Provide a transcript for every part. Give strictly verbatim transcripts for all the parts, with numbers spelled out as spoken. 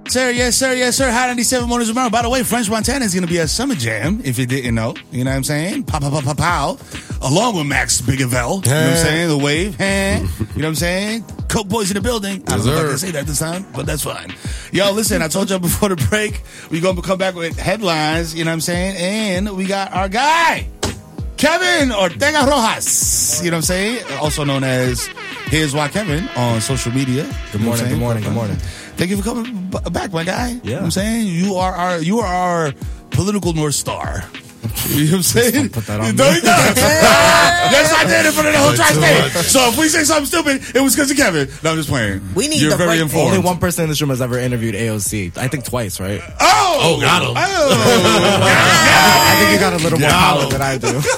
Sir, yes, sir, yes, sir. Hot ninety-seven Mornings tomorrow. By the way, French Montana is going to be at Summer Jam, if you didn't know. You know what I'm saying? Pow, pow, pow, pow, pow. Along with Max Bigavell. You know what I'm saying? The Wave. Hey. You know what I'm saying? Coke Boys in the building. I don't know if I can say that this time, but that's fine. Yo, listen, I told you before the break, we're going to come back with headlines, you know what I'm saying? And we got our guy, Kevin Ortega Rojas. You know what I'm saying? Also known as Here's Why Kevin on social media. Good morning, good morning, good morning. Thank you for coming b- back, my guy. Yeah. You know what I'm saying? You are our you are our political North Star. You know what I'm saying? Put that on no, me. he does. Yes, I did in front of the whole tri-state. So if we say something stupid, it was because of Kevin. No, I'm just playing. We need You're the very break- informed. Only one person in this room has ever interviewed A O C. I think twice, right? Oh! Oh, got him. Oh. I think you got a little more Yeah. power than I do.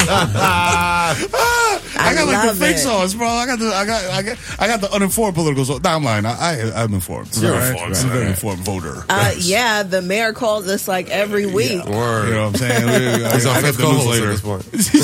I got like the love fake it. sauce, bro. I got the I got I got I got the uninformed political sauce. Nah, I'm lying. I, I I'm informed. You're All informed. I'm a very Right. informed voter. Uh, yeah, the mayor calls us like every week. Word. You know what I'm saying? We- I, He's our I got fifth the co-host news at later. this point.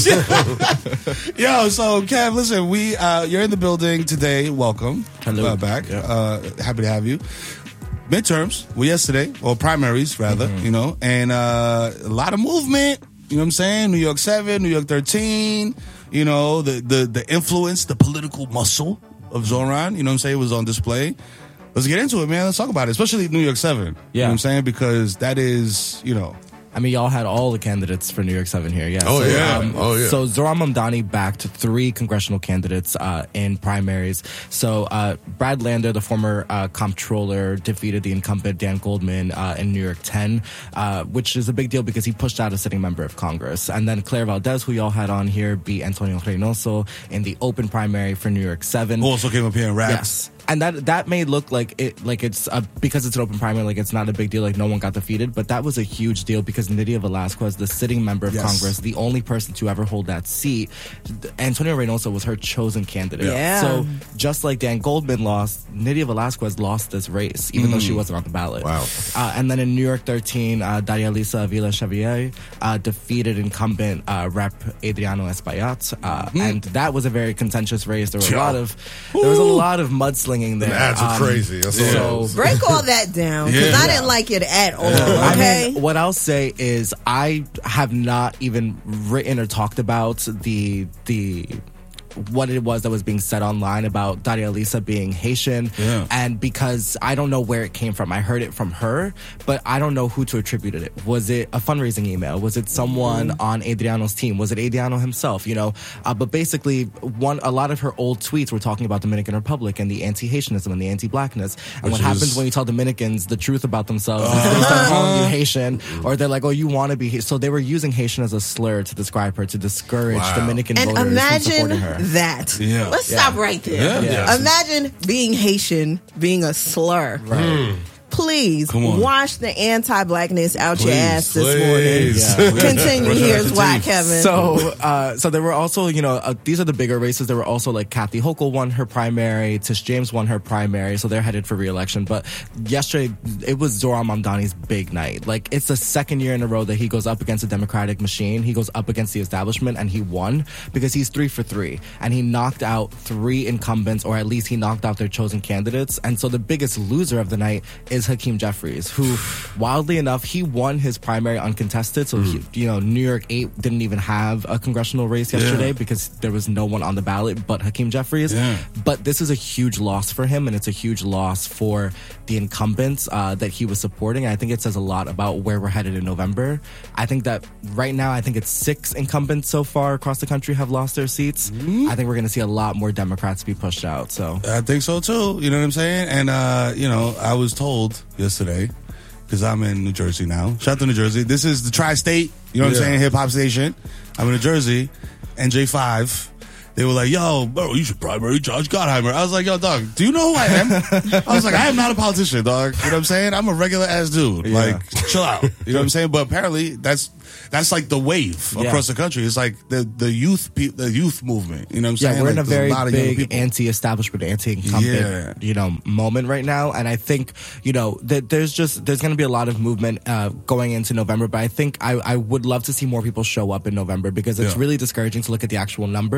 Yo, so Kev, listen, we uh, you're in the building today. Welcome, Hello. uh, back. Yeah. Uh, happy to have you. Midterms, well, yesterday, or primaries rather, you know, and uh, a lot of movement. You know what I'm saying? New York seven, New York thirteen. You know, the the the influence, the political muscle of Zoran. You know what I'm saying? Was on display. Let's get into it, man. Let's talk about it, especially New York seven. You know Yeah. what I'm saying? Because that is, you know. I mean, y'all had all the candidates for New York seven here. Yeah. Oh, so, yeah. Oh, yeah. So Zoran Mamdani backed three congressional candidates uh, in primaries. So uh, Brad Lander, the former uh, comptroller, defeated the incumbent Dan Goldman uh, in New York ten, uh, which is a big deal because he pushed out a sitting member of Congress. And then Claire Valdez, who y'all had on here, beat Antonio Reynoso in the open primary for New York seven. Who also came up here and rapped. Yes. And that that may look like it like it's a, because it's an open primary, like it's not a big deal, like no one got defeated, but that was a huge deal because Nydia Velázquez, the sitting member of Yes. Congress, the only person to ever hold that seat, Antonio Reynoso was her chosen candidate. Yeah. So just like Dan Goldman lost, Nydia Velázquez lost this race, even though she wasn't on the ballot. Wow. Uh, and then in New York thirteen, uh, Daria Lisa Avila Xavier uh, defeated incumbent uh, Rep Adriano Espaillat, uh, and that was a very contentious race. There were a Yo. lot of there was a lot of mudslinging there. The ads are Um, crazy. That's all so- it is. Break all that down because Yeah. I didn't like it at all. I Okay, mean, what I'll say is I have not even written or talked about the the what it was that was being said online about Daria Lisa being Haitian. Yeah. And because I don't know where it came from. I heard it from her, but I don't know who to attribute it. Was it a fundraising email? Was it someone Mm-hmm. on Adriano's team? Was it Adriano himself? You know, uh, but basically, one a lot of her old tweets were talking about Dominican Republic and the anti-Haitianism and the anti-blackness. And Which what happens is- when you tell Dominicans the truth about themselves is they start calling you Haitian, or they're like, oh, you want to be Haitian. So they were using Haitian as a slur to describe her, to discourage Wow. Dominican and voters from imagine supporting her. that. Yeah. Let's Yeah. stop right there. Yeah. Yeah. Imagine being Haitian being a slur. Right. Please Come on. wash the anti-blackness out your Please, ass this please. morning. Yeah. Continue. Here's why, Kevin. So, uh, so there were also, you know, uh, these are the bigger races. There were also like Kathy Hochul won her primary, Tish James won her primary, so they're headed for re-election. But yesterday, it was Zoran Mamdani's big night. Like, it's the second year in a row that he goes up against the Democratic machine. He goes up against the establishment, and he won because he's three for three, and he knocked out three incumbents, or at least he knocked out their chosen candidates. And so the biggest loser of the night is Hakeem Jeffries, who, wildly enough, he won his primary uncontested. So, he, you know, New York eight didn't even have a congressional race yesterday Yeah. because there was no one on the ballot but Hakeem Jeffries. Yeah. But this is a huge loss for him, and it's a huge loss for the incumbents uh, that he was supporting. And I think it says a lot about where we're headed in November. I think that right now, I think it's six incumbents so far across the country have lost their seats. I think we're going to see a lot more Democrats be pushed out. So. I think so too. You know what I'm saying? And uh, you know, I was told yesterday, because I'm in New Jersey now. Shout out to New Jersey. This is the tri-state, you know what Yeah. I'm saying, hip hop station. I'm in New Jersey, N J five. They were like, yo, bro, you should primary Josh Gottheimer. I was like, yo, dog, do you know who I am? I was like, I am not a politician, dog. You know what I'm saying? I'm a regular ass dude. Yeah. Like, chill out. You know what I'm saying? But apparently, that's that's like the wave Yeah. across the country. It's like the the youth pe- the youth movement. You know what I'm saying? Yeah, we're in Like, a there's very lot of young big people. anti-establishment, anti-incumbent, Yeah. you know, moment right now. And I think, you know, that there's just there's going to be a lot of movement uh, going into November. But I think I, I would love to see more people show up in November because it's Yeah. really discouraging to look at the actual numbers.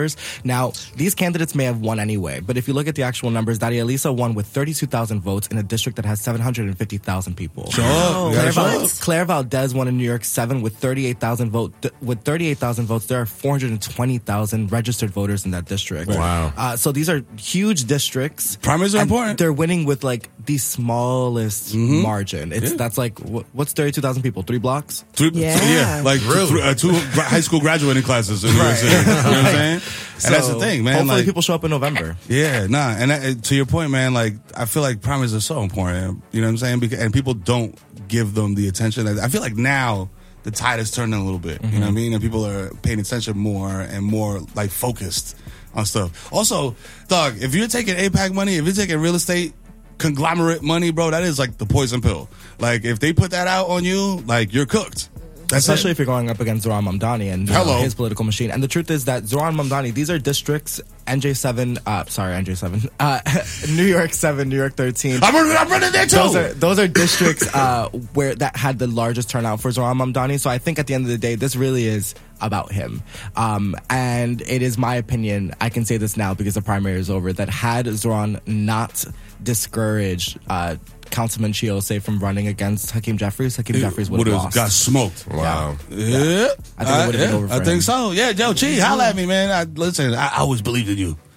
Now, these candidates may have won anyway, but if you look at the actual numbers, Daria Elisa won with thirty-two thousand votes in a district that has seven hundred fifty thousand people. Sure. Oh, Claire, show Val- us. Claire Valdez won in New York seven with thirty-eight thousand votes. With thirty-eight thousand votes, there are four hundred twenty thousand registered voters in that district. Wow. Uh, so these are huge districts. Primaries are and important. They're winning with like the smallest margin. It's Yeah. that's like wh- what's thirty-two thousand people? Three blocks. Three, Yeah. yeah, like Really? two, uh, two gra- high school graduating classes in New York City. You know what I'm saying? And that's the So, thing, man. Hopefully, Like, people show up in November. yeah, nah. And that, to your point, man, like I feel like primaries are so important. You know what I'm saying? Because, and people don't give them the attention. that- I feel like now the tide is turning a little bit. You know what I mean? And people are paying attention more and more like focused on stuff. Also, dog, if you're taking APAC money, if you're taking real estate conglomerate money, bro, that is like the poison pill. Like if they put that out on you, like you're cooked. That's Especially it. if you're going up against Zoran Mamdani and you know, Hello. his political machine. And the truth is that Zoran Mamdani, these are districts, N J seven, uh, sorry, N J seven, uh, New York seven, New York thirteen. I'm running, I'm running there too. Those are those are districts uh, where that had the largest turnout for Zoran Mamdani. So I think at the end of the day, this really is about him. Um, and it is my opinion, I can say this now because the primary is over, that had Zoran not discouraged uh, Councilman Chiose from running against Hakeem Jeffries, Hakeem Jeffries would have Would've lost. got smoked. Wow. Yeah, I think it would've been yeah, over for I think him. so. Yeah, Joe, Chi, holla at me, man. I, listen, I, I always believed in you.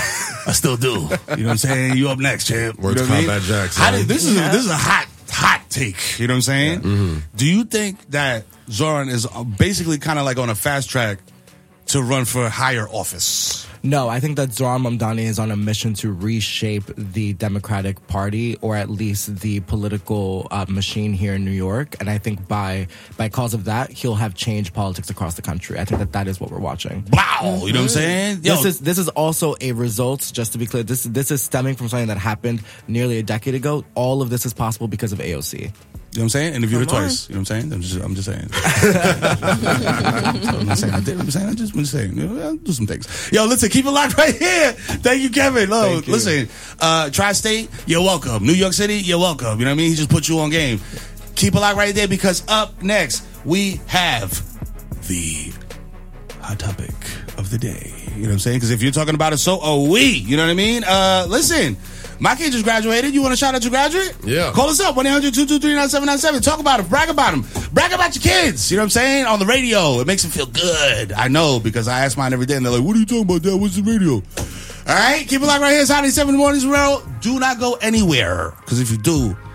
I still do. You know what I'm saying? You up next, champ. Words you know what I mean? Combat Jackson. How did- this is a, this is a hot hot take. You know what I'm saying? Mm-hmm. Do you think that Zoran is basically kind of like on a fast track to run for higher office? No, I think that Zoran Mamdani is on a mission to reshape the Democratic Party, or at least the political uh, machine here in New York. And I think by by cause of that, he'll have changed politics across the country. I think that that is what we're watching. Wow. You know what I'm saying? Yo, This is this is also a result. Just to be clear, this this is stemming from something that happened nearly a decade ago. All of this is possible because of A O C. you know what I'm saying? Interviewed her Come on. twice. You know what I'm saying? I'm just, I'm just saying. I'm not saying I did. I'm saying I just been saying. You know, I'll do some things. Yo, listen, keep it locked right here. Thank you, Kevin. Lo, Thank you. listen, uh, Tri-State, you're welcome. New York City, you're welcome. You know what I mean? He just put you on game. Keep it locked right there because up next we have the hot topic of the day. You know what I'm saying? Because if you're talking about it, so are we. You know what I mean? Uh, listen. My kid just graduated. You want to shout out your graduate? Yeah. Call us up, one eight hundred two two three nine seven nine seven. Talk about it. Brag about them. Brag about your kids. You know what I'm saying? On the radio. It makes them feel good. I know, because I ask mine every day, and they're like, what are you talking about, Dad? What's the radio? All right? Keep it locked right here. It's Hot eighty-seven in the mornings, world. Do not go anywhere, because if you do,